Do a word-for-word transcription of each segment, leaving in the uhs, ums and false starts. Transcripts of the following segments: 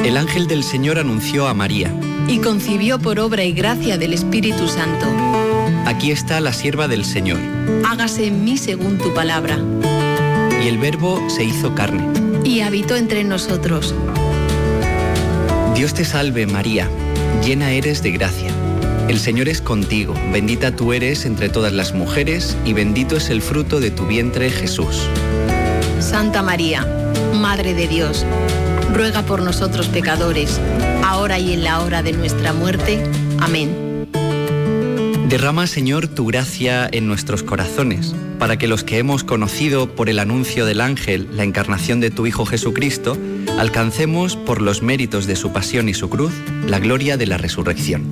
El ángel del Señor anunció a María. Y concibió por obra y gracia del Espíritu Santo. Aquí está la sierva del Señor. Hágase en mí según tu palabra. Y el Verbo se hizo carne. Y habitó entre nosotros. Dios te salve, María, llena eres de gracia. El Señor es contigo, bendita tú eres entre todas las mujeres, y bendito es el fruto de tu vientre, Jesús. Santa María, Madre de Dios, ruega por nosotros pecadores, ahora y en la hora de nuestra muerte. Amén. Derrama, Señor, tu gracia en nuestros corazones, para que los que hemos conocido por el anuncio del ángel la encarnación de tu Hijo Jesucristo, alcancemos, por los méritos de su pasión y su cruz, la gloria de la resurrección.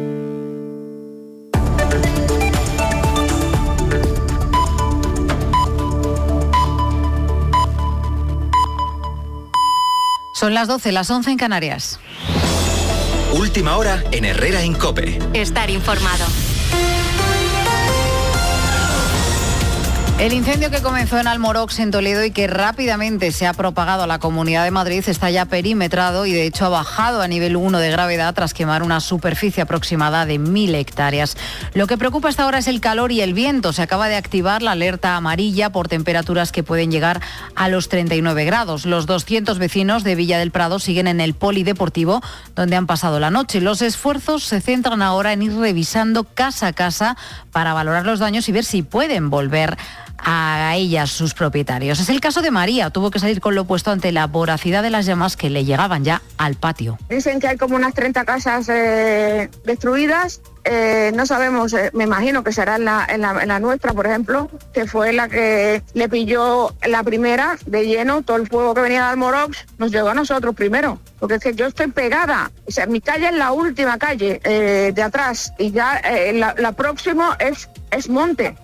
Son las doce, las once en Canarias. Última hora en Herrera en COPE. Estar informado. El incendio que comenzó en Almorox, en Toledo, y que rápidamente se ha propagado a la Comunidad de Madrid, está ya perimetrado y de hecho ha bajado a nivel uno de gravedad tras quemar una superficie aproximada de mil hectáreas. Lo que preocupa hasta ahora es el calor y el viento. Se acaba de activar la alerta amarilla por temperaturas que pueden llegar a los treinta y nueve grados. Los doscientos vecinos de Villa del Prado siguen en el polideportivo donde han pasado la noche. Los esfuerzos se centran ahora en ir revisando casa a casa para valorar los daños y ver si pueden volver a ellas sus propietarios. Es el caso de María. Tuvo que salir con lo puesto ante la voracidad de las llamas que le llegaban ya al patio. Dicen que hay como unas treinta casas eh, destruidas. Eh, no sabemos, eh, me imagino que será en la, en, la, en la nuestra, por ejemplo, que fue la que le pilló la primera de lleno. Todo el fuego que venía de Almorox nos llegó a nosotros primero, porque es que yo estoy pegada. O sea, mi calle es la última calle eh, de atrás y ya eh, la, la próxima es, es monte.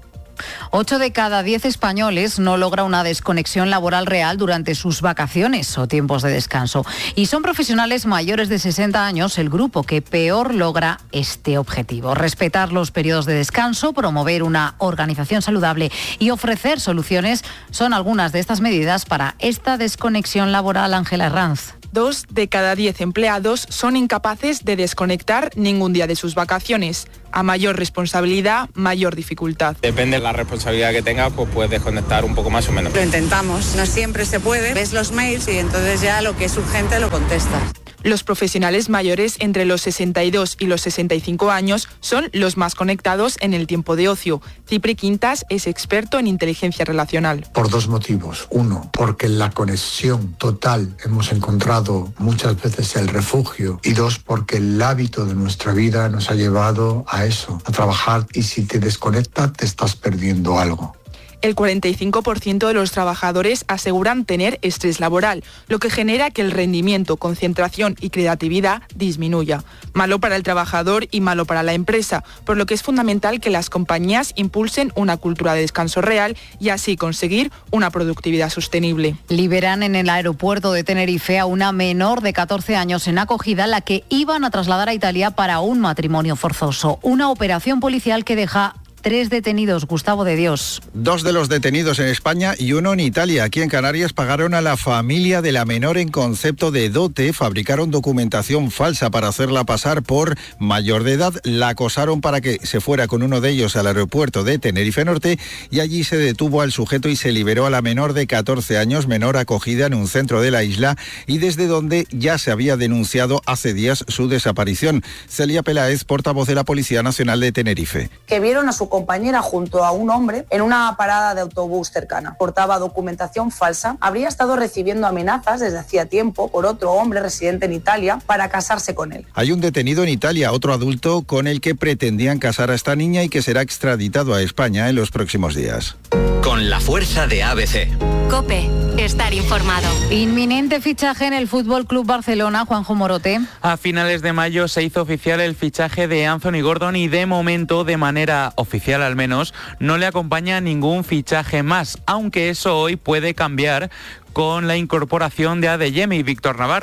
Ocho de cada diez españoles no logra una desconexión laboral real durante sus vacaciones o tiempos de descanso. Y son profesionales mayores de sesenta años el grupo que peor logra este objetivo. Respetar los periodos de descanso, promover una organización saludable y ofrecer soluciones son algunas de estas medidas para esta desconexión laboral. Ángela Herranz. Dos de cada diez empleados son incapaces de desconectar ningún día de sus vacaciones. A mayor responsabilidad, mayor dificultad. Depende de la responsabilidad que tengas, pues puedes desconectar un poco más o menos. Lo intentamos, no siempre se puede. Ves los mails y entonces ya lo que es urgente lo contestas. Los profesionales mayores entre los sesenta y dos y los sesenta y cinco años son los más conectados en el tiempo de ocio. Cipri Quintas es experto en inteligencia relacional. Por dos motivos. Uno, porque en la conexión total hemos encontrado muchas veces el refugio. Y dos, porque el hábito de nuestra vida nos ha llevado a eso, a trabajar, y si te desconectas te estás perdiendo algo. El cuarenta y cinco por ciento de los trabajadores aseguran tener estrés laboral, lo que genera que el rendimiento, concentración y creatividad disminuya. Malo para el trabajador y malo para la empresa, por lo que es fundamental que las compañías impulsen una cultura de descanso real y así conseguir una productividad sostenible. Liberan en el aeropuerto de Tenerife a una menor de catorce años en acogida, la que iban a trasladar a Italia para un matrimonio forzoso. Una operación policial que deja tres detenidos. Gustavo de Dios. Dos de los detenidos en España y uno en Italia. Aquí en Canarias pagaron a la familia de la menor en concepto de dote, fabricaron documentación falsa para hacerla pasar por mayor de edad, la acosaron para que se fuera con uno de ellos al aeropuerto de Tenerife Norte y allí se detuvo al sujeto y se liberó a la menor de catorce años, menor acogida en un centro de la isla y desde donde ya se había denunciado hace días su desaparición. Celia Peláez, portavoz de la Policía Nacional de Tenerife. Que vieron a su compañera junto a un hombre en una parada de autobús cercana. Portaba documentación falsa. Habría estado recibiendo amenazas desde hacía tiempo por otro hombre residente en Italia para casarse con él. Hay un detenido en Italia, otro adulto con el que pretendían casar a esta niña y que será extraditado a España en los próximos días. Con la fuerza de A B C. COPE. Estar informado. Inminente fichaje en el Fútbol Club Barcelona. Juanjo Morote. A finales de mayo se hizo oficial el fichaje de Anthony Gordon y de momento, de manera oficial al menos, no le acompaña ningún fichaje más, aunque eso hoy puede cambiar con la incorporación de Adeyemi y Víctor Navarro.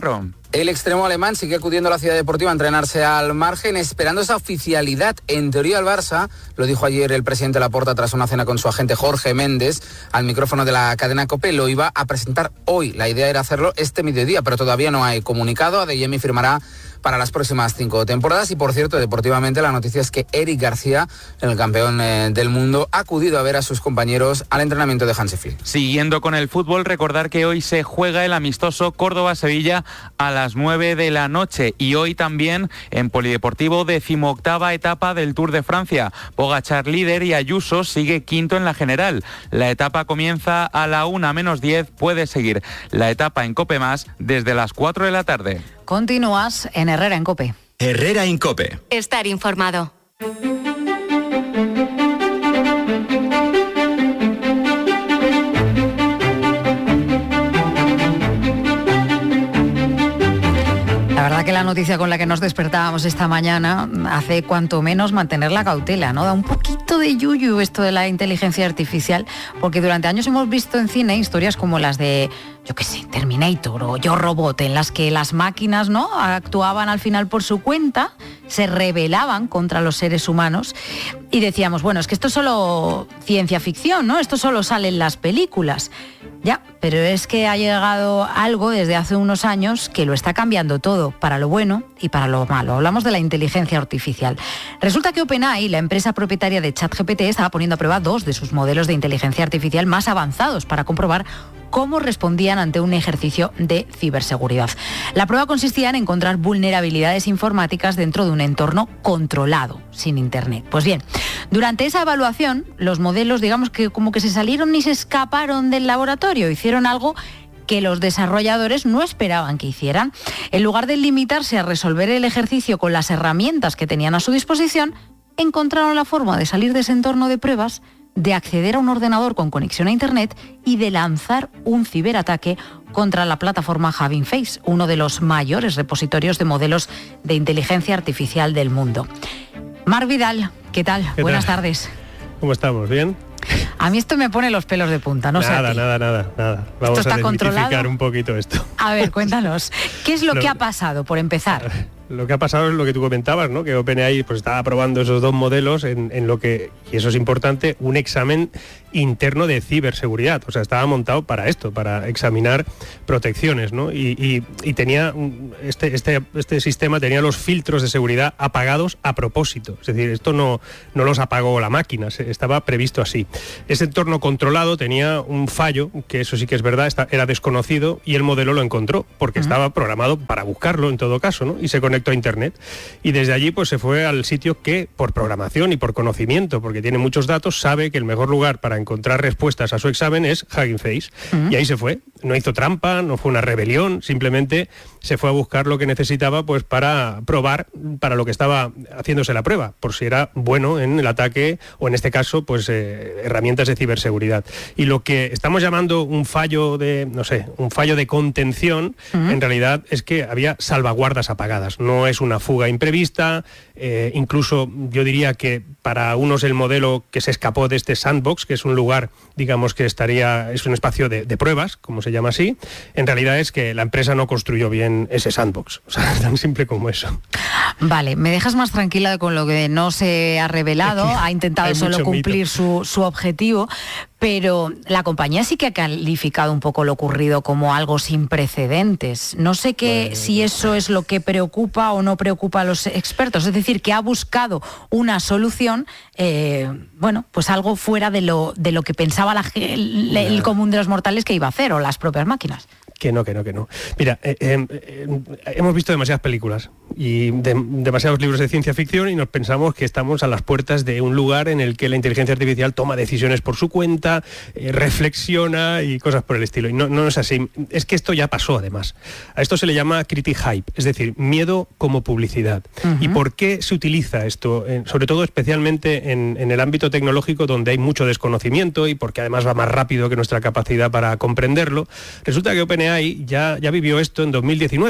El extremo alemán sigue acudiendo a la ciudad deportiva a entrenarse al margen, esperando esa oficialidad. En teoría el Barça, lo dijo ayer el presidente Laporta tras una cena con su agente Jorge Méndez, al micrófono de la cadena COPE, lo iba a presentar hoy. La idea era hacerlo este mediodía, pero todavía no hay comunicado. Adeyemi firmará para las próximas cinco temporadas. Y por cierto, deportivamente la noticia es que Eric García, el campeón eh, del mundo, ha acudido a ver a sus compañeros al entrenamiento de Hansi Flick. Siguiendo con el fútbol, recordar que hoy se juega el amistoso Córdoba-Sevilla a las nueve de la noche, y hoy también en Polideportivo, decimoctava etapa del Tour de Francia. Pogačar líder y Ayuso sigue quinto en la general. La etapa comienza a la una menos diez, puede seguir la etapa en COPE Más desde las cuatro de la tarde. Continúas en Herrera en COPE. Herrera en COPE. Estar informado. La verdad que la noticia con la que nos despertábamos esta mañana hace cuanto menos mantener la cautela, ¿no? Da un poquito de yuyu esto de la inteligencia artificial, porque durante años hemos visto en cine historias como las de, yo qué sé, Terminator o Yo Robot, en las que las máquinas, ¿no?, actuaban al final por su cuenta, se rebelaban contra los seres humanos y decíamos, bueno, es que esto es solo ciencia ficción, ¿no? Esto solo sale en las películas. Ya, pero es que ha llegado algo desde hace unos años que lo está cambiando todo, para lo bueno y para lo malo. Hablamos de la inteligencia artificial. Resulta que OpenAI, la empresa propietaria de ChatGPT, estaba poniendo a prueba dos de sus modelos de inteligencia artificial más avanzados para comprobar cómo respondían ante un ejercicio de ciberseguridad. La prueba consistía en encontrar vulnerabilidades informáticas dentro de un entorno controlado, sin Internet. Pues bien, durante esa evaluación, los modelos, digamos que como que se salieron y se escaparon del laboratorio, hicieron algo que los desarrolladores no esperaban que hicieran. En lugar de limitarse a resolver el ejercicio con las herramientas que tenían a su disposición, encontraron la forma de salir de ese entorno de pruebas, de acceder a un ordenador con conexión a Internet y de lanzar un ciberataque contra la plataforma Hugging Face, uno de los mayores repositorios de modelos de inteligencia artificial del mundo. Marc Vidal, ¿qué tal? ¿Qué Buenas tal? tardes. ¿Cómo estamos? ¿Bien? A mí esto me pone los pelos de punta, no sé a Nada, ti. nada, nada, nada. Vamos está a desmitificar controlado? un poquito esto. A ver, cuéntanos, ¿qué es lo, Lo- que ha pasado, por empezar? Lo que ha pasado es lo que tú comentabas, ¿no? Que OpenAI pues estaba probando esos dos modelos en, en lo que, y eso es importante, un examen interno de ciberseguridad. O sea, estaba montado para esto, para examinar protecciones, ¿no? Y, y- y tenía un- este, este, este sistema tenía los filtros de seguridad apagados a propósito. Es decir, esto no, no los apagó la máquina, se- estaba previsto así. Ese entorno controlado tenía un fallo, que eso sí que es verdad, está- era desconocido, y el modelo lo encontró, porque Ujú. estaba programado para buscarlo en todo caso, ¿no? Y se conectó a Internet. Y desde allí pues se fue al sitio que, por programación y por conocimiento, porque tiene muchos datos, sabe que el mejor lugar para encontrar respuestas a su examen es Hugging Face. Ujú. Y ahí se fue. No hizo trampa, no fue una rebelión, simplemente se fue a buscar lo que necesitaba pues para probar para lo que estaba haciéndose la prueba, por si era bueno en el ataque o en este caso pues eh, herramientas de ciberseguridad. Y lo que estamos llamando un fallo de, no sé, un fallo de contención, Ujú. en realidad es que había salvaguardas apagadas. No es una fuga imprevista, eh, incluso yo diría que para unos el modelo que se escapó de este sandbox, que es un lugar, digamos que estaría, es un espacio de, de pruebas, como se llama así, en realidad es que la empresa no construyó bien ese sandbox. O sea, tan simple como eso. Vale, me dejas más tranquila con lo que no se ha revelado, Aquí ha intentado hay solo mucho cumplir mito. su, su objetivo, pero la compañía sí que ha calificado un poco lo ocurrido como algo sin precedentes. No sé qué, si eso es lo que preocupa o no preocupa a los expertos, es decir, que ha buscado una solución, eh, bueno, pues algo fuera de lo, de lo que pensaba la ge- el, el común de los mortales que iba a hacer, o las propias máquinas. Que no, que no, que no. Mira, eh, eh, eh, hemos visto demasiadas películas y de- demasiados libros de ciencia ficción y nos pensamos que estamos a las puertas de un lugar en el que la inteligencia artificial toma decisiones por su cuenta, eh, reflexiona y cosas por el estilo. Y no, no es así. Es que esto ya pasó, además. A esto se le llama critic hype, es decir, miedo como publicidad. Ujú. ¿Y por qué se utiliza esto? Eh, sobre todo, especialmente en, en el ámbito tecnológico, donde hay mucho desconocimiento y porque además va más rápido que nuestra capacidad para comprenderlo. Resulta que OpenAI ya, ya vivió esto en dos mil diecinueve.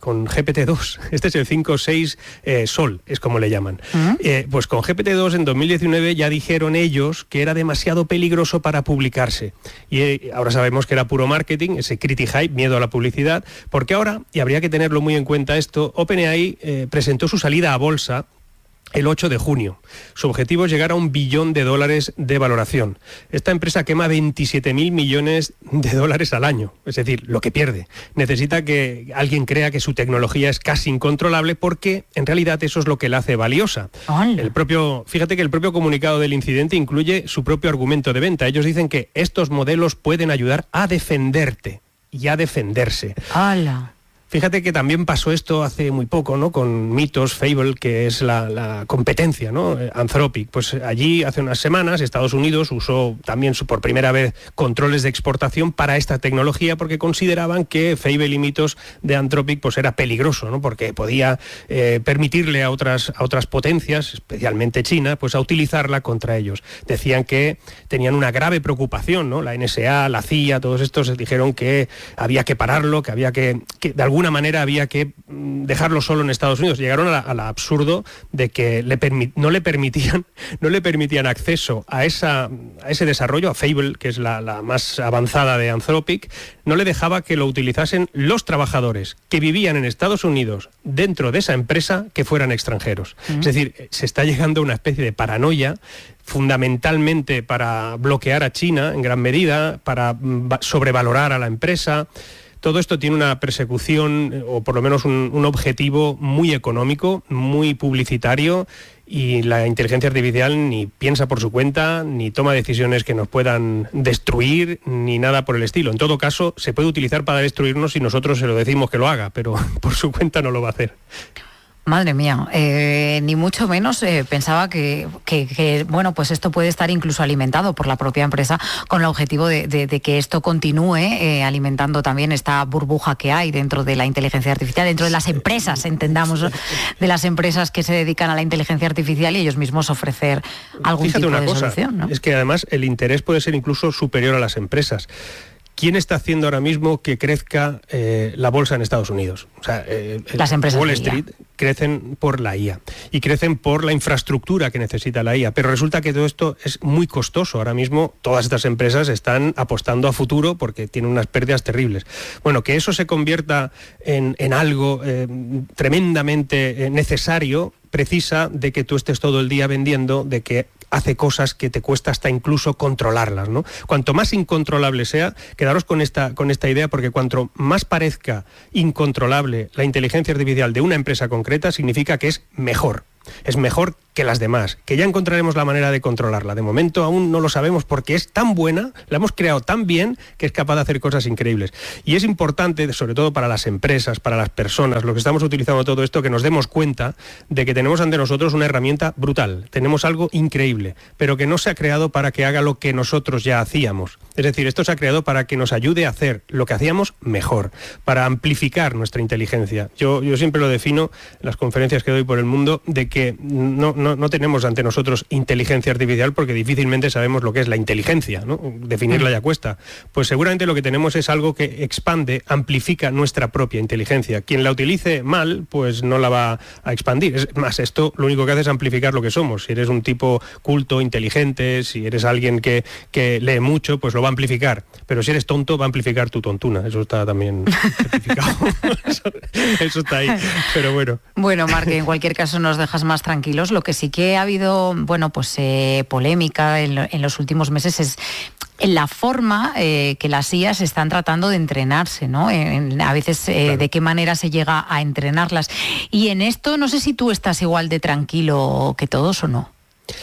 con G P T dos. Este es el cinco seis eh, Sol, es como le llaman. Uh-huh. Eh, pues con G P T dos en dos mil diecinueve ya dijeron ellos que era demasiado peligroso para publicarse. Y eh, ahora sabemos que era puro marketing, ese criti hype, miedo a la publicidad, porque ahora, y habría que tenerlo muy en cuenta esto, OpenAI eh, presentó su salida a bolsa el ocho de junio. Su objetivo es llegar a un billón de dólares de valoración. Esta empresa quema veintisiete mil millones de dólares al año, es decir, lo que pierde. Necesita que alguien crea que su tecnología es casi incontrolable porque en realidad eso es lo que la hace valiosa. Hola. El propio, fíjate que el propio comunicado del incidente incluye su propio argumento de venta. Ellos dicen que estos modelos pueden ayudar a defenderte y a defenderse. ¡Hala! Fíjate que también pasó esto hace muy poco, ¿no? Con Mythos, Fable, que es la, la competencia, ¿no? Anthropic. Pues allí hace unas semanas Estados Unidos usó también su, por primera vez controles de exportación para esta tecnología porque consideraban que Fable y Mythos de Anthropic pues era peligroso, ¿no? Porque podía eh, permitirle a otras, a otras potencias, especialmente China, pues a utilizarla contra ellos. Decían que tenían una grave preocupación, ¿no? La N S A, la C I A, todos estos dijeron que había que pararlo, que había que, que de alguna manera había que dejarlo solo en Estados Unidos. Llegaron a la absurdo de que le permi- no le permitían no le permitían acceso a esa a ese desarrollo, a Fable, que es la, la más avanzada de Anthropic, no le dejaba que lo utilizasen los trabajadores que vivían en Estados Unidos dentro de esa empresa que fueran extranjeros. Uh-huh. Es decir, se está llegando a una especie de paranoia fundamentalmente para bloquear a China en gran medida, para sobrevalorar a la empresa. Todo esto tiene una persecución, o por lo menos un, un objetivo muy económico, muy publicitario, y la inteligencia artificial ni piensa por su cuenta, ni toma decisiones que nos puedan destruir, ni nada por el estilo. En todo caso, se puede utilizar para destruirnos si nosotros se lo decimos que lo haga, pero por su cuenta no lo va a hacer. Madre mía, eh, ni mucho menos eh, pensaba que, que, que, bueno, pues esto puede estar incluso alimentado por la propia empresa con el objetivo de, de, de que esto continúe eh, alimentando también esta burbuja que hay dentro de la inteligencia artificial, dentro de las empresas, entendamos, de las empresas que se dedican a la inteligencia artificial y ellos mismos ofrecer algún Fíjate tipo una de cosa, solución, ¿no? Es que además el interés puede ser incluso superior a las empresas. ¿Quién está haciendo ahora mismo que crezca eh, la bolsa en Estados Unidos? O sea, eh, las empresas Wall de Street crecen por la I A y crecen por la infraestructura que necesita la I A, pero resulta que todo esto es muy costoso. Ahora mismo todas estas empresas están apostando a futuro porque tienen unas pérdidas terribles. Bueno, que eso se convierta en, en algo eh, tremendamente eh, necesario precisa de que tú estés todo el día vendiendo, de que hace cosas que te cuesta hasta incluso controlarlas, ¿no? Cuanto más incontrolable sea, quedaros con esta, con esta idea, porque cuanto más parezca incontrolable la inteligencia artificial de una empresa concreta, significa que es mejor. Es mejor que las demás, que ya encontraremos la manera de controlarla. De momento aún no lo sabemos porque es tan buena, la hemos creado tan bien que es capaz de hacer cosas increíbles. Y es importante, sobre todo para las empresas, para las personas, los que estamos utilizando todo esto, que nos demos cuenta de que tenemos ante nosotros una herramienta brutal. Tenemos algo increíble, pero que no se ha creado para que haga lo que nosotros ya hacíamos. Es decir, esto se ha creado para que nos ayude a hacer lo que hacíamos mejor, para amplificar nuestra inteligencia. Yo, yo siempre lo defino en las conferencias que doy por el mundo, de que que no, no, no tenemos ante nosotros inteligencia artificial porque difícilmente sabemos lo que es la inteligencia, ¿no? Definirla ya cuesta. Pues seguramente lo que tenemos es algo que expande, amplifica nuestra propia inteligencia. Quien la utilice mal, pues no la va a expandir. Es más, esto lo único que hace es amplificar lo que somos. Si eres un tipo culto, inteligente, si eres alguien que, que lee mucho, pues lo va a amplificar. Pero si eres tonto, va a amplificar tu tontuna. Eso está también certificado. eso, eso está ahí. Pero bueno. Bueno, Marc, en cualquier caso nos dejas más tranquilos. Lo que sí que ha habido, bueno, pues eh, polémica en, lo, en los últimos meses es en la forma eh, que las I As están tratando de entrenarse, ¿no? En, a veces eh, claro. de qué manera se llega a entrenarlas. Y en esto no sé si tú estás igual de tranquilo que todos o no.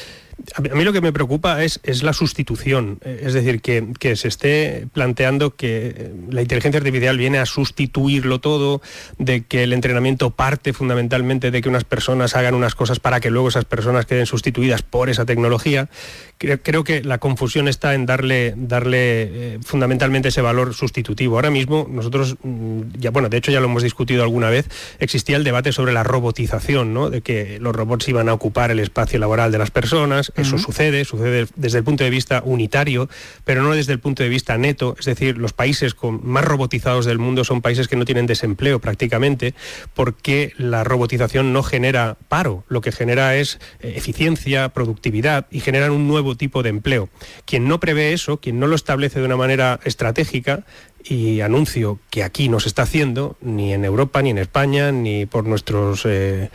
A mí lo que me preocupa es, es la sustitución, es decir, que, que se esté planteando que la inteligencia artificial viene a sustituirlo todo, de que el entrenamiento parte fundamentalmente de que unas personas hagan unas cosas para que luego esas personas queden sustituidas por esa tecnología. Creo, creo que la confusión está en darle, darle eh, fundamentalmente ese valor sustitutivo. Ahora mismo nosotros, ya bueno, de hecho ya lo hemos discutido alguna vez, existía el debate sobre la robotización, ¿no? De que los robots iban a ocupar el espacio laboral de las personas. Eso uh-huh. sucede, sucede desde el punto de vista unitario, pero no desde el punto de vista neto. Es decir, los países con más robotizados del mundo son países que no tienen desempleo prácticamente, porque la robotización no genera paro, lo que genera es eh, eficiencia, productividad, y generan un nuevo tipo de empleo. Quien no prevé eso, quien no lo establece de una manera estratégica, y anuncio que aquí no se está haciendo, ni en Europa, ni en España, ni por nuestros... Eh,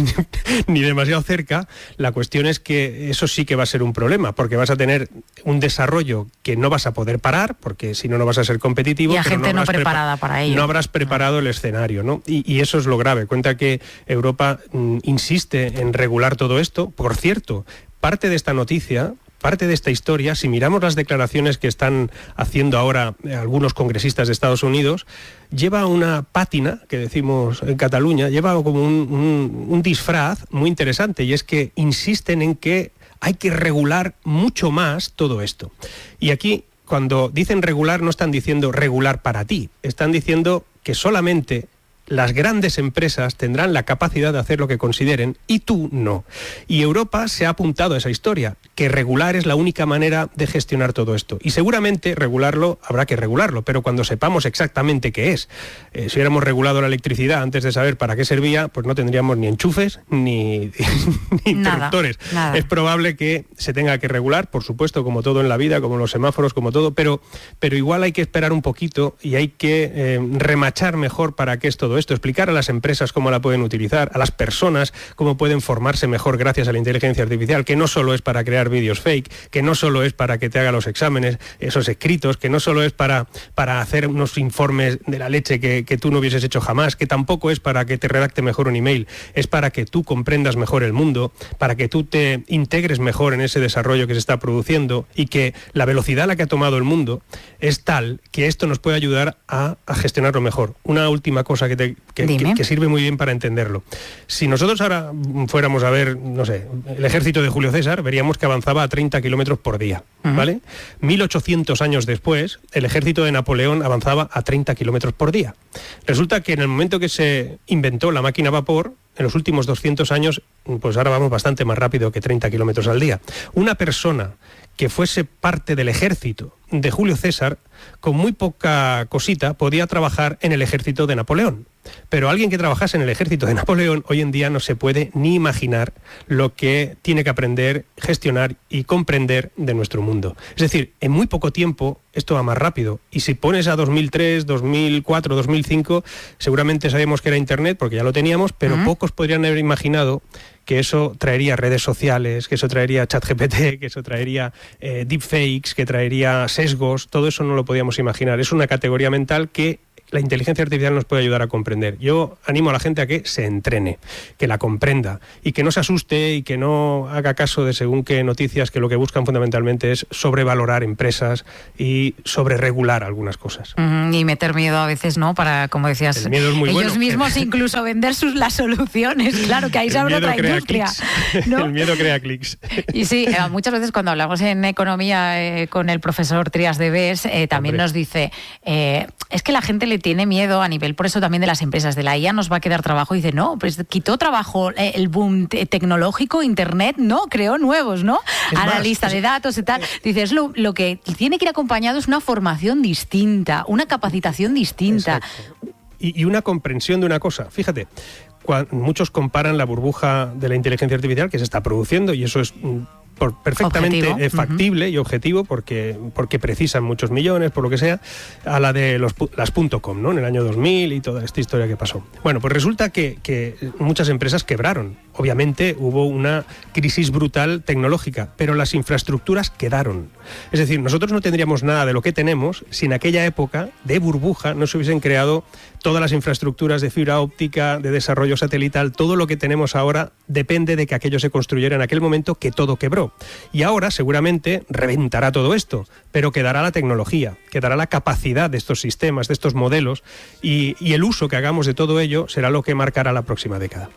ni demasiado cerca, la cuestión es que eso sí que va a ser un problema, porque vas a tener un desarrollo que no vas a poder parar, porque si no, no vas a ser competitivo. Y a pero gente no, no preparada prepa- para ello. No habrás preparado no. el escenario, ¿no? Y, y eso es lo grave. Cuenta que Europa mm, insiste en regular todo esto. Por cierto, parte de esta noticia... Parte de esta historia, si miramos las declaraciones que están haciendo ahora algunos congresistas de Estados Unidos, lleva una pátina, que decimos en Cataluña, lleva como un, un, un disfraz muy interesante, y es que insisten en que hay que regular mucho más todo esto. Y aquí, cuando dicen regular, no están diciendo regular para ti, están diciendo que solamente las grandes empresas tendrán la capacidad de hacer lo que consideren y tú no. Y Europa se ha apuntado a esa historia, que regular es la única manera de gestionar todo esto. Y seguramente regularlo, habrá que regularlo, pero cuando sepamos exactamente qué es. Eh, si hubiéramos regulado la electricidad antes de saber para qué servía, pues no tendríamos ni enchufes ni, ni interruptores. Nada, nada. Es probable que se tenga que regular, por supuesto, como todo en la vida, como los semáforos, como todo, pero, pero igual hay que esperar un poquito y hay que eh, remachar mejor para qué es todo esto, explicar a las empresas cómo la pueden utilizar, a las personas cómo pueden formarse mejor gracias a la inteligencia artificial, que no solo es para crear vídeos fake, que no solo es para que te haga los exámenes, esos escritos, que no solo es para, para hacer unos informes de la leche que, que tú no hubieses hecho jamás, que tampoco es para que te redacte mejor un email, es para que tú comprendas mejor el mundo, para que tú te integres mejor en ese desarrollo que se está produciendo, y que la velocidad a la que ha tomado el mundo es tal que esto nos puede ayudar a, a gestionarlo mejor. Una última cosa que, te, que, que, que sirve muy bien para entenderlo. Si nosotros ahora fuéramos a ver, no sé, el ejército de Julio César, veríamos que avanzaba a treinta kilómetros por día, ¿vale? Uh-huh. mil ochocientos años después, el ejército de Napoleón avanzaba a treinta kilómetros por día. Resulta que en el momento que se inventó la máquina a vapor, en los últimos doscientos años, pues ahora vamos bastante más rápido que treinta kilómetros al día. Una persona que fuese parte del ejército de Julio César, con muy poca cosita, podía trabajar en el ejército de Napoleón. Pero alguien que trabajase en el ejército de Napoleón hoy en día no se puede ni imaginar lo que tiene que aprender, gestionar y comprender de nuestro mundo. Es decir, en muy poco tiempo esto va más rápido. Y si pones a dos mil tres, dos mil cuatro, dos mil cinco, seguramente sabemos que era Internet porque ya lo teníamos, pero uh-huh. pocos podrían haber imaginado que eso traería redes sociales, que eso traería ChatGPT, que eso traería eh, deepfakes, que traería sesgos. Todo eso no lo podíamos imaginar. Es una categoría mental que la inteligencia artificial nos puede ayudar a comprender. Yo animo a la gente a que se entrene, que la comprenda y que no se asuste y que no haga caso de según qué noticias, que lo que buscan fundamentalmente es sobrevalorar empresas y sobreregular algunas cosas. Uh-huh, y meter miedo a veces, ¿no? Para, como decías, el miedo es muy ellos bueno. mismos incluso vender sus las soluciones. Claro, que ahí se abre otra industria, ¿no? El miedo crea clics. Y sí, muchas veces cuando hablamos en economía eh, con el profesor Trías de Bes, eh, también Hombre. nos dice, eh, es que la gente le tiene miedo a nivel, por eso también de las empresas, de la I A nos va a quedar trabajo. Y dice, no, pues quitó trabajo eh, el boom te- tecnológico, Internet, no, creó nuevos, ¿no? Es Analista más, de datos y tal. Dices, lo, lo que tiene que ir acompañado es una formación distinta, una capacitación distinta. Exacto. Y, y una comprensión de una cosa. Fíjate, cuando muchos comparan la burbuja de la inteligencia artificial que se está produciendo, y eso es por perfectamente eh, factible uh-huh. y objetivo, porque, porque precisan muchos millones, por lo que sea, a la de los, las .com, ¿no? En el año dos mil y toda esta historia que pasó. Bueno, pues resulta que, que muchas empresas quebraron. Obviamente hubo una crisis brutal tecnológica, pero las infraestructuras quedaron. Es decir, nosotros no tendríamos nada de lo que tenemos si en aquella época de burbuja no se hubiesen creado todas las infraestructuras de fibra óptica, de desarrollo satelital. Todo lo que tenemos ahora depende de que aquello se construyera en aquel momento que todo quebró. Y ahora seguramente reventará todo esto, pero quedará la tecnología, quedará la capacidad de estos sistemas, de estos modelos, y, y el uso que hagamos de todo ello será lo que marcará la próxima década.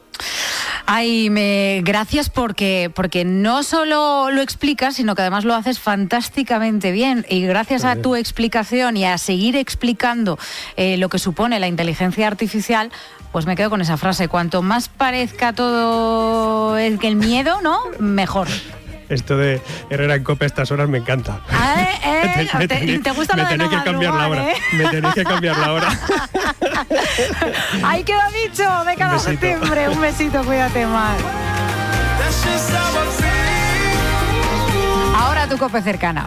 Ay, me, gracias porque, porque no solo lo explicas, sino que además lo haces fantásticamente bien. Y gracias a tu explicación y a seguir explicando eh, lo que supone la inteligencia artificial, pues me quedo con esa frase: cuanto más parezca todo el, que el miedo, ¿no? Mejor. esto de Herrera en COPE a estas horas me encanta. Ah, eh, me, te, tenéis, te gusta lo me de no tenéis que cambiar la hora. madrugar, ¿eh? Me tenéis que cambiar la hora. Ahí queda dicho, de cara a septiembre. Un besito, cuídate más. Ahora tu COPE cercana.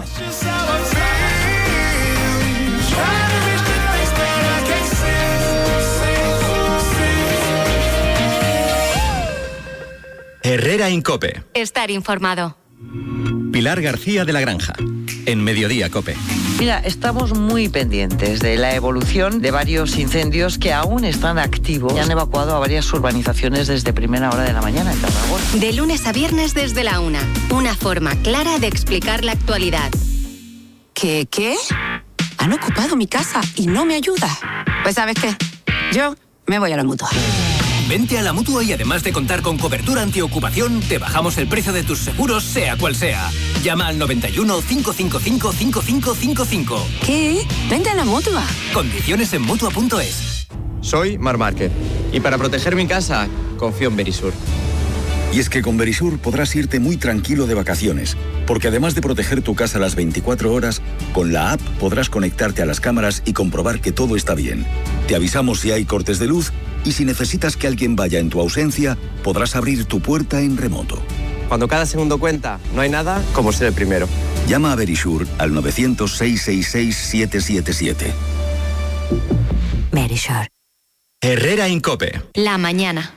Herrera en COPE. Estar informado. Pilar García de la Granja, en Mediodía COPE. Mira, estamos muy pendientes de la evolución de varios incendios que aún están activos y han evacuado a varias urbanizaciones desde primera hora de la mañana en Tarragona. De lunes a viernes desde la una. Una forma clara de explicar la actualidad. ¿Qué? ¿Qué? Han ocupado mi casa y no me ayuda. Pues ¿sabes qué? Yo me voy a la Mutua. Vente a la Mutua y además de contar con cobertura antiocupación, te bajamos el precio de tus seguros, sea cual sea. Llama al noventa y uno, cinco cinco cinco, cinco cinco cinco cinco. ¿Qué? Vente a la Mutua. Condiciones en Mutua punto es. Soy Mar Márquez y para proteger mi casa confío en Verisur. Y es que con Verisur podrás irte muy tranquilo de vacaciones, porque además de proteger tu casa las veinticuatro horas, con la app podrás conectarte a las cámaras y comprobar que todo está bien. Te avisamos si hay cortes de luz y si necesitas que alguien vaya en tu ausencia, podrás abrir tu puerta en remoto. Cuando cada segundo cuenta, no hay nada como ser el primero. Llama a Verisur al novecientos, seiscientos sesenta y seis, siete siete siete. Verisur. Herrera en COPE. La mañana.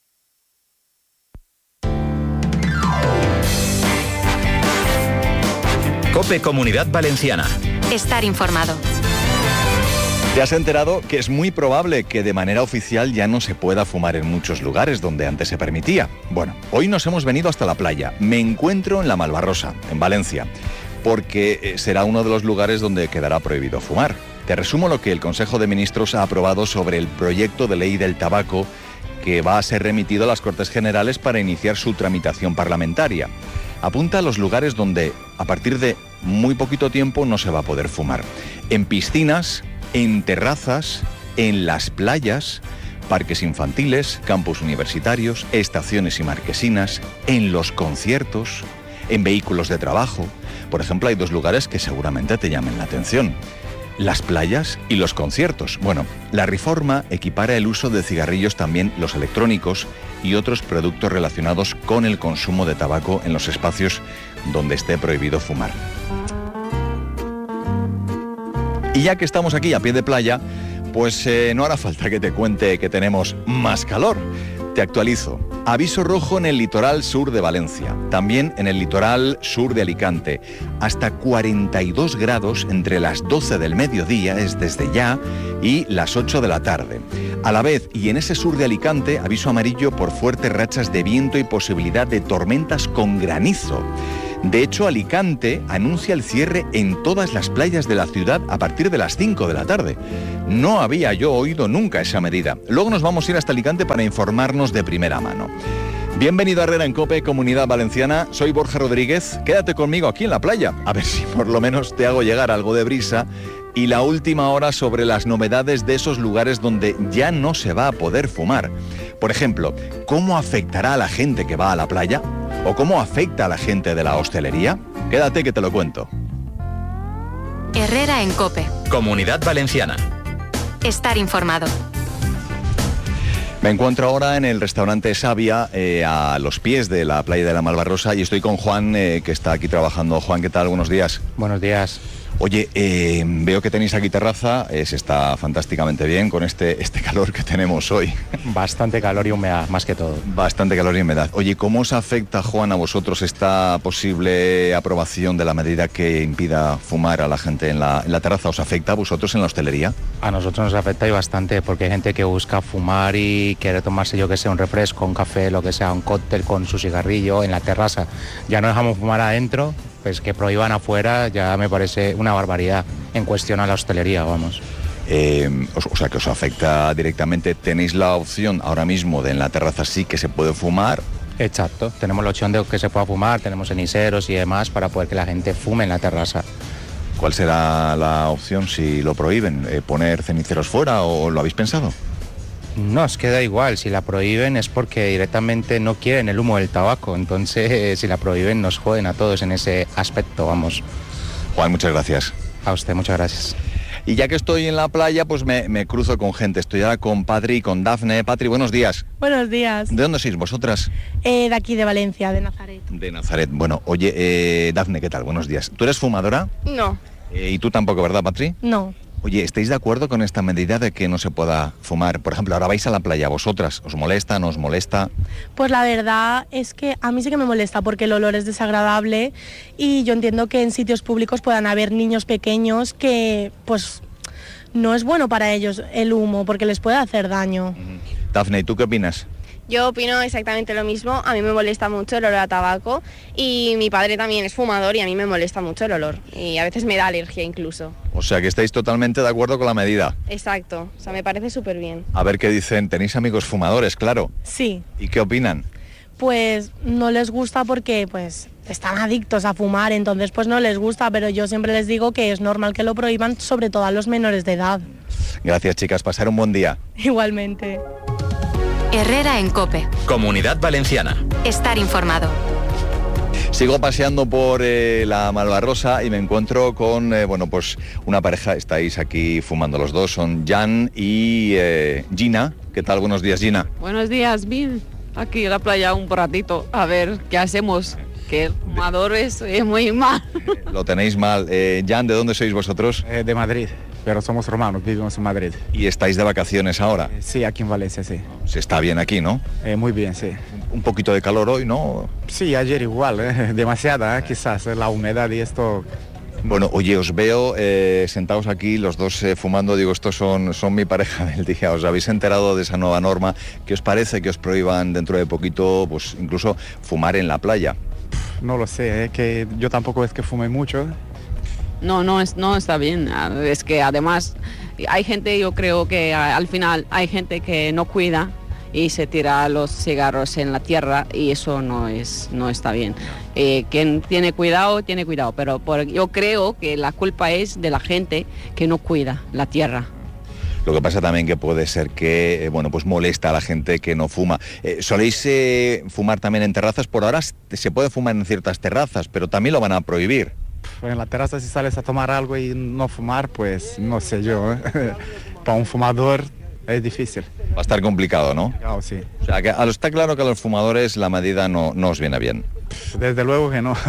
COPE Comunidad Valenciana. Estar informado. ¿Te has enterado que es muy probable que de manera oficial ya no se pueda fumar en muchos lugares donde antes se permitía? Bueno, hoy nos hemos venido hasta la playa. Me encuentro en la Malvarrosa, en Valencia, porque será uno de los lugares donde quedará prohibido fumar. Te resumo lo que el Consejo de Ministros ha aprobado sobre el proyecto de ley del tabaco que va a ser remitido a las Cortes Generales para iniciar su tramitación parlamentaria. Apunta a los lugares donde, a partir de muy poquito tiempo, no se va a poder fumar. En piscinas, en terrazas, en las playas, parques infantiles, campus universitarios, estaciones y marquesinas, en los conciertos, en vehículos de trabajo. Por ejemplo, hay dos lugares que seguramente te llamen la atención: las playas y los conciertos. Bueno, la reforma equipara el uso de cigarrillos, también los electrónicos y otros productos relacionados con el consumo de tabaco en los espacios donde esté prohibido fumar. Y ya que estamos aquí a pie de playa, pues eh, no hará falta que te cuente que tenemos más calor. Te actualizo. Aviso rojo en el litoral sur de Valencia, también en el litoral sur de Alicante. Hasta cuarenta y dos grados entre las doce del mediodía, es desde ya, y las ocho de la tarde. A la vez, y en ese sur de Alicante, aviso amarillo por fuertes rachas de viento y posibilidad de tormentas con granizo. De hecho, Alicante anuncia el cierre en todas las playas de la ciudad a partir de las cinco de la tarde. No había yo oído nunca esa medida. Luego nos vamos a ir hasta Alicante para informarnos de primera mano. Bienvenido a Herrera en COPE, Comunidad Valenciana. Soy Borja Rodríguez. Quédate conmigo aquí en la playa. A ver si por lo menos te hago llegar algo de brisa y la última hora sobre las novedades de esos lugares donde ya no se va a poder fumar. Por ejemplo, ¿cómo afectará a la gente que va a la playa? ¿O cómo afecta a la gente de la hostelería? Quédate que te lo cuento. Herrera en COPE. Comunidad Valenciana. Estar informado. Me encuentro ahora en el restaurante Savia, eh, a los pies de la playa de la Malvarrosa, y estoy con Juan, eh, que está aquí trabajando. Juan, ¿qué tal? Buenos días. Buenos días. Oye, eh, veo que tenéis aquí terraza, eh, se está fantásticamente bien con este, este calor que tenemos hoy. Bastante calor y humedad, más que todo. Bastante calor y humedad. Oye, ¿cómo os afecta, Juan, a vosotros esta posible aprobación de la medida que impida fumar a la gente en la, en la terraza? ¿Os afecta a vosotros en la hostelería? A nosotros nos afecta y bastante, porque hay gente que busca fumar y quiere tomarse, yo que sé, un refresco, un café, lo que sea, un cóctel con su cigarrillo en la terraza. Ya no dejamos fumar adentro. Pues que prohíban afuera ya me parece una barbaridad en cuestión a la hostelería, vamos. Eh, o, o sea, que os afecta directamente. ¿Tenéis la opción ahora mismo de en la terraza sí que se puede fumar? Exacto, tenemos la opción de que se pueda fumar, tenemos ceniceros y demás para poder que la gente fume en la terraza. ¿Cuál será la opción si lo prohíben? ¿Eh, ¿Poner ceniceros fuera o lo habéis pensado? No, es que da igual, si la prohíben es porque directamente no quieren el humo del tabaco, entonces si la prohíben nos joden a todos en ese aspecto, vamos. Juan, muchas gracias. A usted, muchas gracias. Y ya que estoy en la playa, pues me, me cruzo con gente. Estoy ahora con Patri y con Dafne. Patri, buenos días. Buenos días. ¿De dónde sois vosotras? Eh, de aquí, de Valencia, de Nazaret. De Nazaret. Bueno, oye, eh, Dafne, ¿qué tal? Buenos días. ¿Tú eres fumadora? No. Eh, ¿Y tú tampoco, verdad, Patri? No. Oye, ¿estáis de acuerdo con esta medida de que no se pueda fumar? Por ejemplo, ahora vais a la playa, ¿vosotras? ¿Os molesta, no os molesta? Pues la verdad es que a mí sí que me molesta porque el olor es desagradable y yo entiendo que en sitios públicos puedan haber niños pequeños que, pues, no es bueno para ellos el humo porque les puede hacer daño. Dafne, ¿y tú qué opinas? Yo opino exactamente lo mismo, a mí me molesta mucho el olor a tabaco y mi padre también es fumador y a mí me molesta mucho el olor y a veces me da alergia incluso. O sea, que estáis totalmente de acuerdo con la medida. Exacto, o sea, me parece súper bien. A ver qué dicen, tenéis amigos fumadores, claro. Sí. ¿Y qué opinan? Pues no les gusta porque pues están adictos a fumar, entonces pues no les gusta, pero yo siempre les digo que es normal que lo prohíban, sobre todo a los menores de edad. Gracias, chicas, pasar un buen día. Igualmente. Herrera en COPE. Comunidad Valenciana. Estar informado. Sigo paseando por eh, la Malvarrosa y me encuentro con, eh, bueno, pues una pareja, estáis aquí fumando los dos, son Jan y eh, Gina. ¿Qué tal? Buenos días, Gina. Buenos días, bien. Aquí en la playa un ratito, a ver qué hacemos, que el fumador es, es muy mal. Lo tenéis mal. Eh, Jan, ¿de dónde sois vosotros? Eh, de Madrid, pero somos romanos, vivimos en Madrid. ¿Y estáis de vacaciones ahora? Eh, sí, aquí en Valencia, sí. Se está bien aquí, ¿no? Eh, muy bien, sí. Un poquito de calor hoy, ¿no? Sí, ayer igual, eh, demasiada, eh, quizás, la humedad y esto... Bueno, oye, os veo eh, sentados aquí, los dos eh, fumando, digo, estos son, son mi pareja del día. ¿Os habéis enterado de esa nueva norma? ¿Qué os parece que os prohíban dentro de poquito, pues incluso fumar en la playa? No lo sé, eh, que yo tampoco es que fume mucho. No, no, es, no está bien. Es que además hay gente, yo creo que al final hay gente que no cuida y se tira los cigarros en la tierra y eso no es no está bien. Eh, quien tiene cuidado, tiene cuidado, pero por, yo creo que la culpa es de la gente que no cuida la tierra. Lo que pasa también que puede ser que, eh, bueno, pues molesta a la gente que no fuma. Eh, ¿Soléis eh, fumar también en terrazas? Por ahora se puede fumar en ciertas terrazas, pero también lo van a prohibir. En la terraza si sales a tomar algo y no fumar, pues no sé yo, ¿eh? Para un fumador es difícil. Va a estar complicado, ¿no? Oh, sí. O sea, que a lo, está claro que a los fumadores la medida no, no os viene bien. Desde luego que no.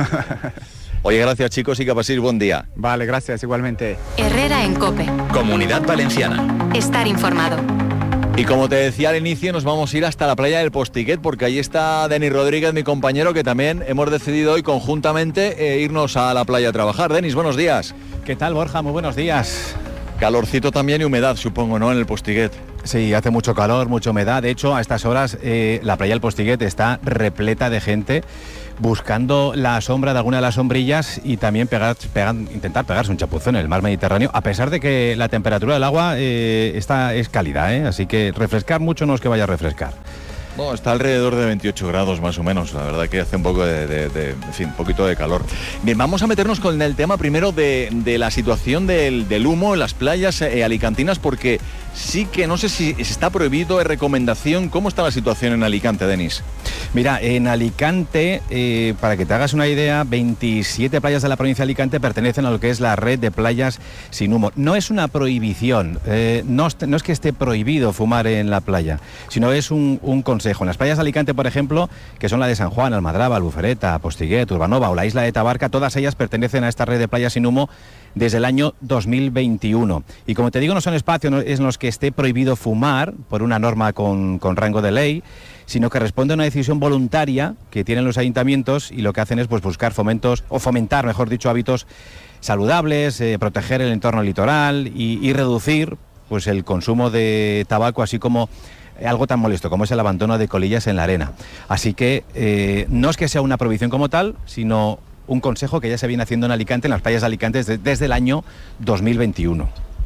Oye, gracias chicos y que paséis buen día. Vale, gracias, igualmente. Herrera en COPE. Comunidad Valenciana. Estar informado. Y como te decía al inicio, nos vamos a ir hasta la playa del Postiguet, porque ahí está Denis Rodríguez, mi compañero, que también hemos decidido hoy conjuntamente eh, irnos a la playa a trabajar. Denis, buenos días. ¿Qué tal, Borja? Muy buenos días. Calorcito también y humedad, supongo, ¿no?, en el Postiguet. Sí, hace mucho calor, mucha humedad. De hecho, a estas horas eh, la playa del Postiguet está repleta de gente buscando la sombra de alguna de las sombrillas y también pegar, pegar, intentar pegarse un chapuzón en el mar Mediterráneo, a pesar de que la temperatura del agua eh, está, es cálida, ¿eh? Así que refrescar mucho no es que vaya a refrescar. Bueno, está alrededor de veintiocho grados más o menos, la verdad que hace un poco de, de, de en fin, un poquito de calor. Bien, vamos a meternos con el tema primero de, de la situación del, del humo en las playas eh, alicantinas, porque sí que no sé si está prohibido, es recomendación. ¿Cómo está la situación en Alicante, Denis? Mira, en Alicante, eh, para que te hagas una idea, veintisiete playas de la provincia de Alicante pertenecen a lo que es la red de playas sin humo. No es una prohibición, eh, no, no es que esté prohibido fumar en la playa, sino es un, un consejo. En las playas de Alicante, por ejemplo, que son la de San Juan, Almadraba, Albufereta, Postiguet, Urbanova o la isla de Tabarca, todas ellas pertenecen a esta red de playas sin humo desde el año dos mil veintiuno. Y como te digo, no son espacios en los que esté prohibido fumar por una norma con, con rango de ley, sino que responde a una decisión voluntaria que tienen los ayuntamientos y lo que hacen es pues, buscar fomentos, o fomentar, mejor dicho, hábitos saludables, eh, proteger el entorno litoral y, y reducir pues, el consumo de tabaco, así como algo tan molesto como es el abandono de colillas en la arena. Así que eh, no es que sea una prohibición como tal, sino un consejo que ya se viene haciendo en Alicante, en las playas de Alicante, desde, desde el año dos mil veintiuno.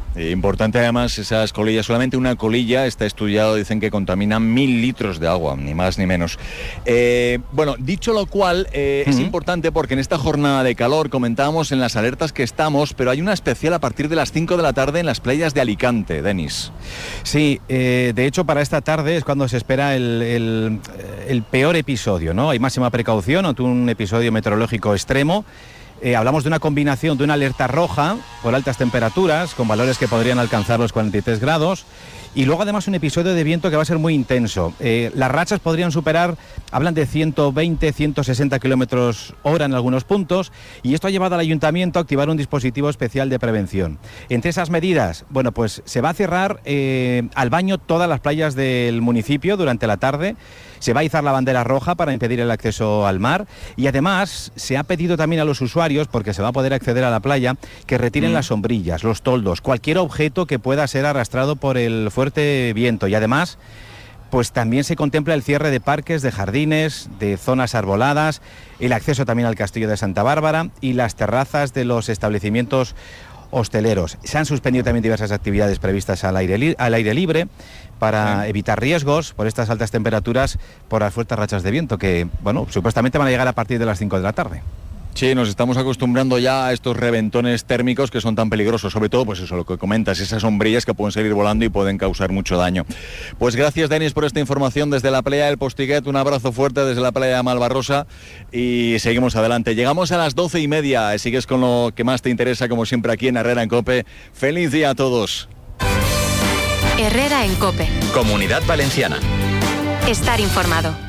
Eh, importante además esas colillas, solamente una colilla, está estudiado, dicen que contaminan mil litros de agua, ni más ni menos. Eh, bueno, dicho lo cual, eh, uh-huh. es importante porque en esta jornada de calor comentábamos en las alertas que estamos, pero hay una especial a partir de las cinco de la tarde en las playas de Alicante, Denis. Sí, eh, de hecho para esta tarde es cuando se espera el, el, el peor episodio, ¿no? Hay máxima precaución ante un episodio meteorológico extremo. Eh, hablamos de una combinación de una alerta roja por altas temperaturas, con valores que podrían alcanzar los cuarenta y tres grados, y luego además un episodio de viento que va a ser muy intenso. Eh, las rachas podrían superar, hablan de ciento veinte, ciento sesenta kilómetros hora en algunos puntos, y esto ha llevado al ayuntamiento a activar un dispositivo especial de prevención. Entre esas medidas, bueno, pues se va a cerrar eh, al baño todas las playas del municipio durante la tarde. Se va a izar la bandera roja para impedir el acceso al mar, y además se ha pedido también a los usuarios, porque se va a poder acceder a la playa, que retiren mm. las sombrillas, los toldos, cualquier objeto que pueda ser arrastrado por el fuerte viento. Y además, pues también se contempla el cierre de parques, de jardines, de zonas arboladas, el acceso también al Castillo de Santa Bárbara y las terrazas de los establecimientos hosteleros. Se han suspendido también diversas actividades previstas al aire, li- al aire libre para sí. evitar riesgos por estas altas temperaturas, por las fuertes rachas de viento que, bueno, supuestamente van a llegar a partir de las cinco de la tarde. Sí, nos estamos acostumbrando ya a estos reventones térmicos que son tan peligrosos, sobre todo, pues eso, lo que comentas, esas sombrillas que pueden salir volando y pueden causar mucho daño. Pues gracias, Denis, por esta información desde la playa del Postiguet, un abrazo fuerte desde la playa de Malvarrosa y seguimos adelante. Llegamos a las doce y media, sigues con lo que más te interesa, como siempre, aquí en Herrera en COPE. ¡Feliz día a todos! Herrera en COPE. Comunidad Valenciana. Estar informado.